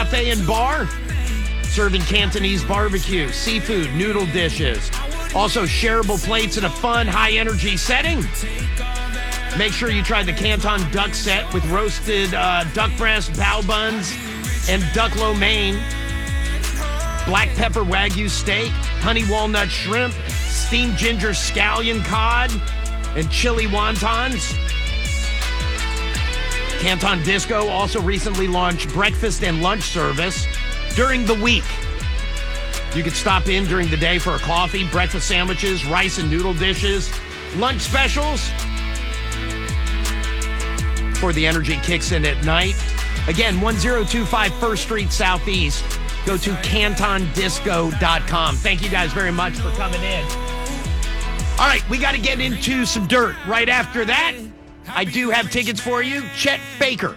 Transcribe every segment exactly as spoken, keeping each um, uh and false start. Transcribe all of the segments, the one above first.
Cafe and Bar, serving Cantonese barbecue, seafood, noodle dishes. Also shareable plates in a fun, high-energy setting. Make sure you try the Canton duck set with roasted uh, duck breast, bao buns, and duck lo mein. Black pepper Wagyu steak, honey walnut shrimp, steamed ginger scallion cod, and chili wontons. Canton Disco also recently launched breakfast and lunch service during the week. You can stop in during the day for a coffee, breakfast sandwiches, rice and noodle dishes, lunch specials. Before the energy kicks in at night. Again, one zero two five First Street Southeast. Go to canton disco dot com. Thank you guys very much for coming in. All right, we got to get into some dirt. Right after that, I do have tickets for you. Chet Baker.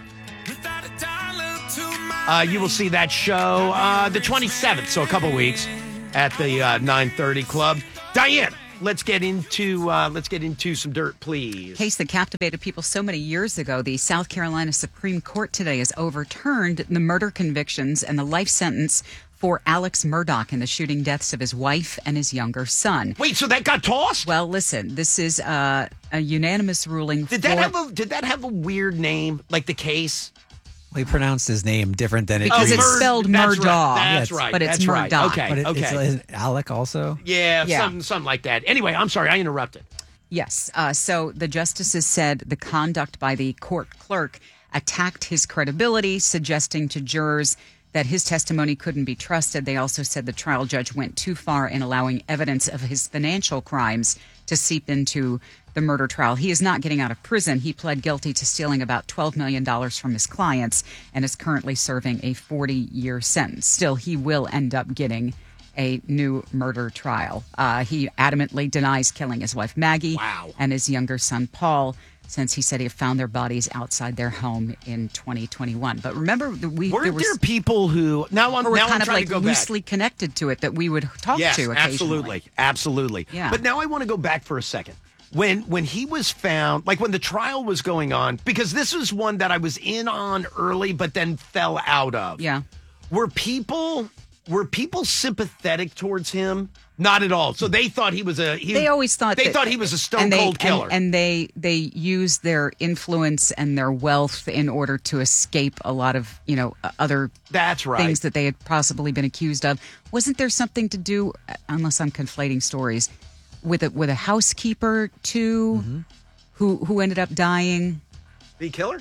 Uh, you will see that show uh, the twenty-seventh, so a couple weeks, at the uh, nine thirty Club. Diane, let's get into uh, let's get into some dirt, please. Case that captivated people so many years ago. The South Carolina Supreme Court today has overturned the murder convictions and the life sentence for Alex Murdaugh in the shooting deaths of his wife and his younger son. Wait, so that got tossed? Well, listen, this is uh, a unanimous ruling. Did for... that have a Did that have a weird name, like the case? Well, he pronounced his name different than it because reads. it's spelled That's Murdaugh. Right. That's yes, right. But it's That's Murdaugh. Right. Okay. But it, okay. it's, is it Alec also? Yeah, yeah. Something, something like that. Anyway, I'm sorry, I interrupted. Yes. Uh, so the justices said the conduct by the court clerk attacked his credibility, suggesting to jurors that his testimony couldn't be trusted. They also said the trial judge went too far in allowing evidence of his financial crimes to seep into the murder trial. He is not getting out of prison. He pled guilty to stealing about twelve million dollars from his clients and is currently serving a forty-year sentence. Still, he will end up getting a new murder trial. Uh, he adamantly denies killing his wife, Maggie, wow. and his younger son, Paul, since he said he had found their bodies outside their home in twenty twenty-one. But remember, we Were there, there was, people who now I'm who were now kind I'm of trying like to go loosely back. connected to it that we would talk Yes, to occasionally. absolutely, absolutely. Yeah. But now I want to go back for a second. When when he was found, like when the trial was going on, because this was one that I was in on early, but then fell out of. Yeah. Were people were people sympathetic towards him? Not at all. So they thought he was a. He, They always thought they that, thought he was a stone and they, cold killer. and, and they they used their influence and their wealth in order to escape a lot of you know other That's right. things that they had possibly been accused of. Wasn't there something to do? Unless I'm conflating stories, with a with a housekeeper too, mm-hmm. who who ended up dying. The killer.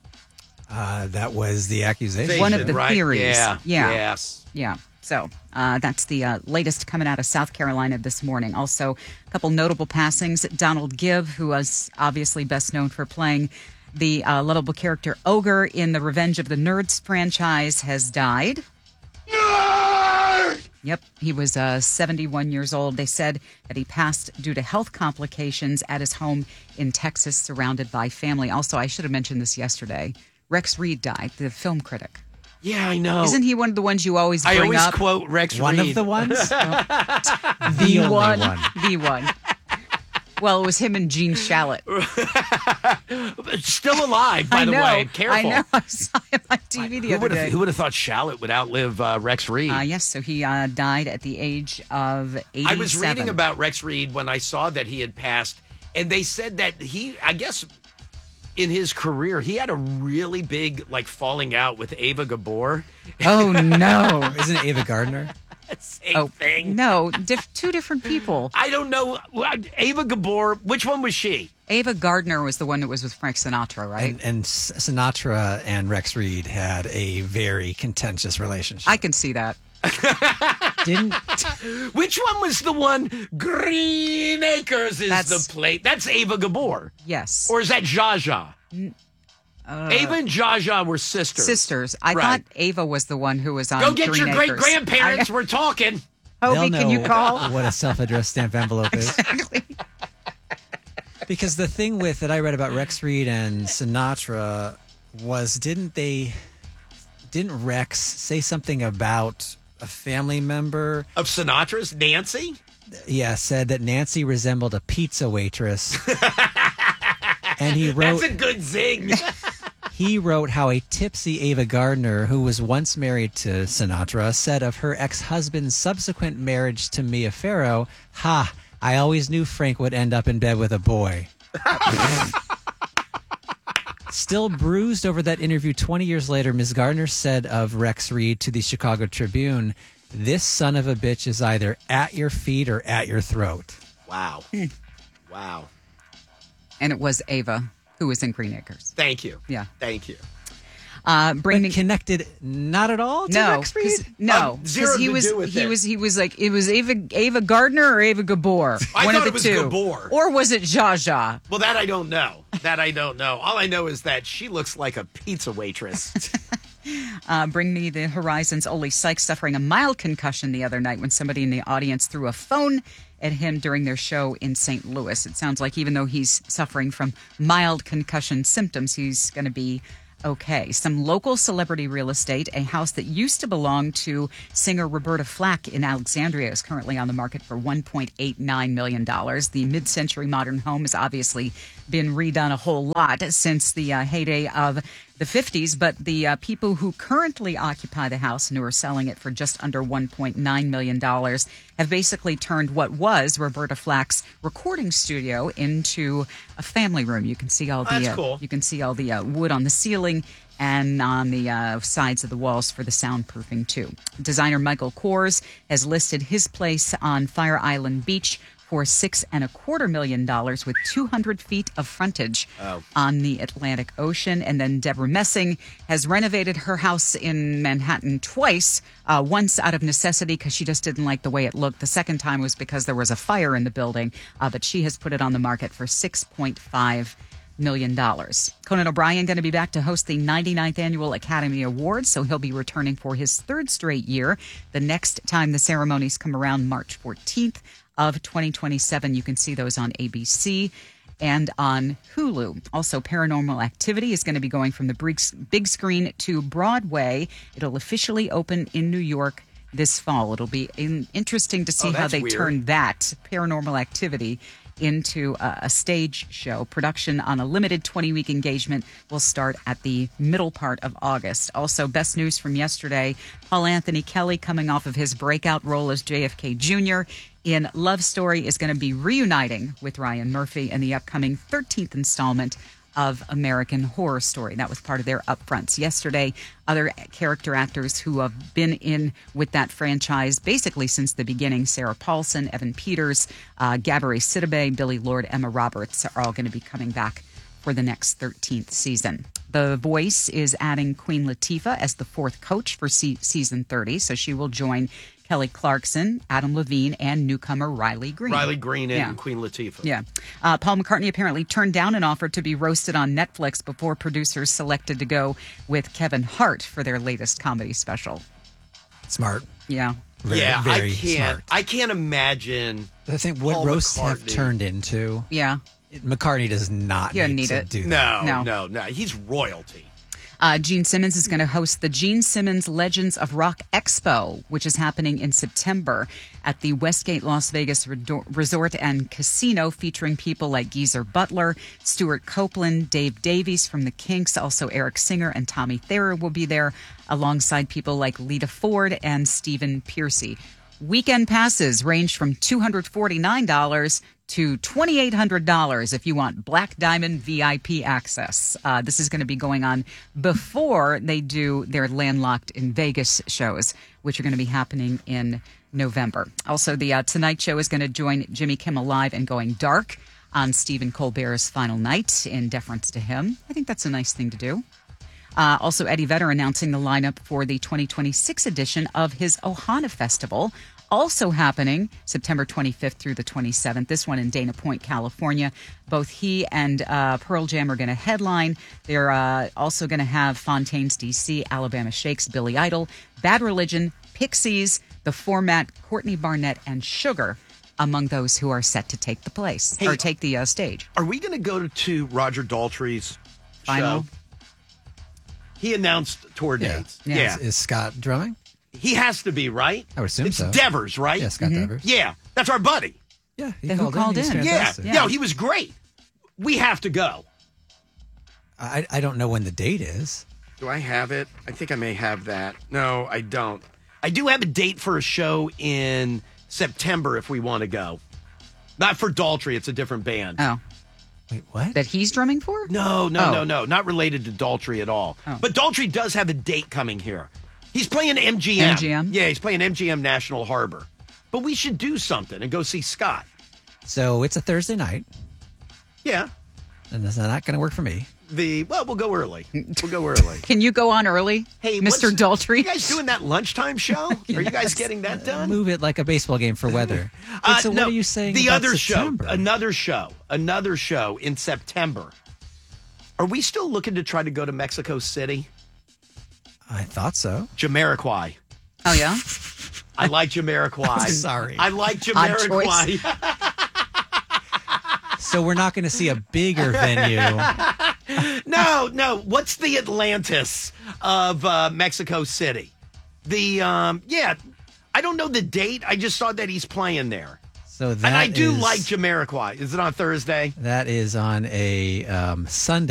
Uh, that was the accusation. One of the right? theories. Yeah. Yeah. Yes. Yeah. So uh, that's the uh, latest coming out of South Carolina this morning. Also, a couple notable passings. Donald Gibb, who was obviously best known for playing the uh, lovable character Ogre in the Revenge of the Nerds franchise, has died. Nerd! Yep. He was uh, seventy-one years old. They said that he passed due to health complications at his home in Texas, surrounded by family. Also, I should have mentioned this yesterday. Rex Reed died, the film critic. Yeah, I know. Isn't he one of the ones you always bring I always up? quote Rex One Reed. of the ones? the, The only one, one. the one. Well, it was him and Gene Shalit. Still alive, by I the know, way. Careful. I know. I saw him on T V the Who other would day. have who would have thought Shalit would outlive uh, Rex Reed? Uh, yes, so he uh, died at the age of eighty-seven. I was reading about Rex Reed when I saw that he had passed, and they said that he, I guess, in his career, he had a really big like falling out with Ava Gabor. Oh no! Isn't it Ava Gardner? Same Oh thing. no, diff- two different people. I don't know. Ava Gabor, which one was she? Ava Gardner was the one that was with Frank Sinatra, right? And, and Sinatra and Rex Reed had a very contentious relationship. I can see that. Didn't Which one was the one? Green Acres is That's- the plate. That's Ava Gabor. Yes. Or is that Jaja? Uh, Ava and Jaja were sisters. sisters. I Right. thought Ava was the one who was on Go get Green your great Acres. grandparents. We're talking. I, they'll Hobie, know can you call? what a self-addressed stamp envelope is? Exactly. Because the thing with that I read about Rex Reed and Sinatra was didn't they didn't Rex say something about a family member? Of Sinatra's, Nancy? Yeah, said that Nancy resembled a pizza waitress. And he wrote That's a good zing. he wrote how a tipsy Ava Gardner, who was once married to Sinatra, said of her ex-husband's subsequent marriage to Mia Farrow, "Ha, I always knew Frank would end up in bed with a boy." Still bruised over that interview twenty years later, Miz Gardner said of Rex Reed to the Chicago Tribune, "This son of a bitch is either at your feet or at your throat." Wow. Wow. And it was Ava who was in Green Acres. Thank you. Yeah. Thank you. Uh, But bringing connected not at all to no, Rex Reed? 'cause- no, Um, zero 'cause he to was do with he it. was he was like it was Ava Ava Gardner or Ava Gabor, I one thought of the it was two, Gabor. or was it Zsa Zsa? Well, that I don't know. That I don't know. All I know is that she looks like a pizza waitress. Uh, bring me the Horizon's Ole Sykes suffering a mild concussion the other night when somebody in the audience threw a phone at him during their show in Saint Louis. It sounds like even though he's suffering from mild concussion symptoms, he's going to be okay. Some local celebrity real estate, a house that used to belong to singer Roberta Flack in Alexandria, is currently on the market for one point eight nine million dollars. The mid-century modern home has obviously been redone a whole lot since the uh, heyday of the fifties, but the uh, people who currently occupy the house and who are selling it for just under one point nine million dollars have basically turned what was Roberta Flack's recording studio into a family room. You can see all the That's uh, cool. you can see all the uh, wood on the ceiling and on the uh, sides of the walls for the soundproofing too. Designer Michael Kors has listed his place on Fire Island Beach for six and a quarter million dollars with two hundred feet of frontage Oh. on the Atlantic Ocean. And then Deborah Messing has renovated her house in Manhattan twice, uh, once out of necessity because she just didn't like the way it looked. The second time was because there was a fire in the building, uh, but she has put it on the market for six point five million dollars. Conan O'Brien going to be back to host the ninety-ninth Annual Academy Awards, so he'll be returning for his third straight year. The next time the ceremonies come around, March fourteenth of twenty twenty-seven. You can see those on A B C and on Hulu. Also, Paranormal Activity is going to be going from the big big screen to Broadway. It'll officially open in New York this fall. It'll be in, interesting to see Oh, how that's they weird. turn that Paranormal Activity into a, a stage show. Production on a limited twenty-week engagement will start at the middle part of August. Also, best news from yesterday, Paul Anthony Kelly, coming off of his breakout role as J F K Junior in Love Story, is going to be reuniting with Ryan Murphy in the upcoming thirteenth installment of American Horror Story. That was part of their upfronts yesterday. Other character actors who have been in with that franchise basically since the beginning, Sarah Paulson, Evan Peters, uh, Gabourey Sidibe, Billy Lord, Emma Roberts, are all going to be coming back for the next thirteenth season. The Voice is adding Queen Latifah as the fourth coach for se- season thirty, so she will join Kelly Clarkson, Adam Levine, and newcomer Riley Green. Riley Green and Yeah. Queen Latifah. Yeah. Uh, Paul McCartney apparently turned down an offer to be roasted on Netflix before producers selected to go with Kevin Hart for their latest comedy special. Smart. Yeah. Very, yeah, very I can't. smart. I can't imagine. I think what Paul roasts have McCartney. turned into. Yeah. McCartney does not You don't need, need to it. do that. No, No. no, no. He's royalty. Uh, Gene Simmons is going to host the Gene Simmons Legends of Rock Expo, which is happening in September at the Westgate Las Vegas Redor- Resort and Casino, featuring people like Geezer Butler, Stuart Copeland, Dave Davies from the Kinks, also Eric Singer and Tommy Thayer will be there, alongside people like Lita Ford and Stephen Pearcy. Weekend passes range from two hundred forty-nine dollars to two thousand eight hundred dollars if you want Black Diamond V I P access. Uh, this is going to be going on before they do their Landlocked in Vegas shows, which are going to be happening in November. Also, the uh, Tonight Show is going to join Jimmy Kimmel Live and Going Dark on Stephen Colbert's final night in deference to him. I think that's a nice thing to do. Uh, also, Eddie Vedder announcing the lineup for the twenty twenty-six edition of his Ohana Festival, also happening September twenty-fifth through the twenty-seventh. This one in Dana Point, California. Both he and uh, Pearl Jam are going to headline. They're uh, also going to have Fontaines D C, Alabama Shakes, Billy Idol, Bad Religion, Pixies, The Format, Courtney Barnett, and Sugar among those who are set to take the place Hey, or take the uh, stage. Are we going to go to Roger Daltrey's Final? show? He announced tour Yeah. dates. Yeah. Yeah. Is, is Scott drumming? He has to be, right? I would assume it's so. Devers, right? Yeah, Scott Devers. Yeah, that's our buddy. Yeah, he Who called called in. He was in? Yeah. fantastic. Yeah. No, he was great. We have to go. I, I don't know when the date is. Do I have it? I think I may have that. No, I don't. I do have a date for a show in September if we want to go. Not for Daltrey. It's a different band. Oh. Wait, what? That he's drumming for? No, no, Oh. no, no. Not related to Daltrey at all. Oh. But Daltrey does have a date coming here. He's playing M G M. M G M? Yeah, he's playing M G M National Harbor. But we should do something and go see Scott. So it's a Thursday night, Yeah. and that's not going to work for me. The well, we'll go early. We'll go early. Can you go on early, Hey, Mister what's- Daltrey? You guys doing that lunchtime show? Are you guys getting that done? Move it like a baseball game for weather. Wait, Uh, so no, what are you saying The about other September? show, another show, another show in September. Are we still looking to try to go to Mexico City? I thought so. Jamiroquai. Oh, yeah? I like Jamiroquai. I'm sorry. I like Odd Jamiroquai. So we're not going to see a bigger venue. no, no. What's the Atlantis of uh, Mexico City? The um, yeah. I don't know the date. I just saw that he's playing there, So that and I do is- like Jamiroquai. Is it on Thursday? That is on a um, Sunday.